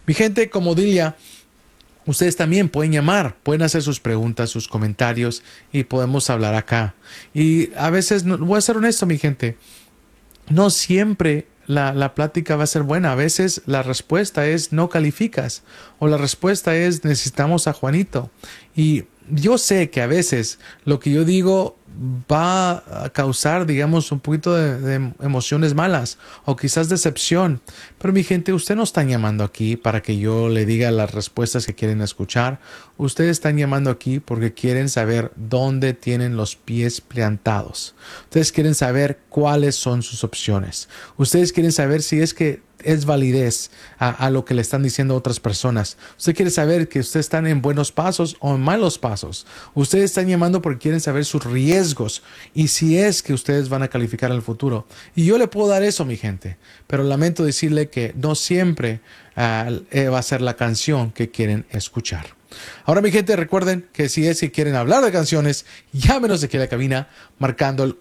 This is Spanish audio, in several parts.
Mi gente, como Dilia, ustedes también pueden llamar, pueden hacer sus preguntas, sus comentarios y podemos hablar acá. Y a veces, voy a ser honesto, mi gente, no siempre la plática va a ser buena. A veces la respuesta es no calificas o la respuesta es necesitamos a Juanito. Y yo sé que a veces lo que yo digo va a causar, digamos, un poquito de emociones malas o quizás decepción. Pero mi gente, usted no están llamando aquí para que yo le diga las respuestas que quieren escuchar. Ustedes están llamando aquí porque quieren saber dónde tienen los pies plantados. Ustedes quieren saber cuáles son sus opciones. Ustedes quieren saber si es que es validez a lo que le están diciendo otras personas. Usted quiere saber que ustedes están en buenos pasos o en malos pasos. Ustedes están llamando porque quieren saber sus riesgos y si es que ustedes van a calificar en el futuro. Y yo le puedo dar eso, mi gente, pero lamento decirle que no siempre va a ser la canción que quieren escuchar. Ahora, mi gente, recuerden que si es que quieren hablar de canciones, llámenos aquí a la cabina marcando el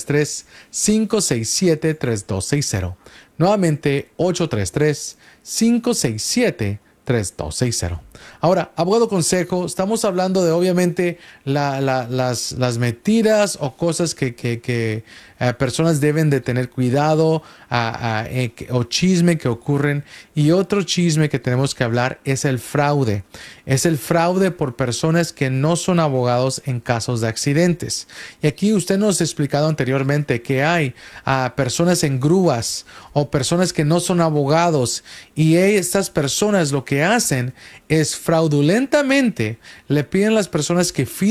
833-567-3260. Nuevamente, 833-567-3260. Ahora, abogado consejo, estamos hablando de obviamente las mentiras o cosas que personas deben de tener cuidado o chisme que ocurren. Y otro chisme que tenemos que hablar es el fraude. Es el fraude por personas que no son abogados en casos de accidentes. Y aquí usted nos ha explicado anteriormente que hay personas en grúas o personas que no son abogados y estas personas lo que hacen es fraudulentamente le piden a las personas que firmen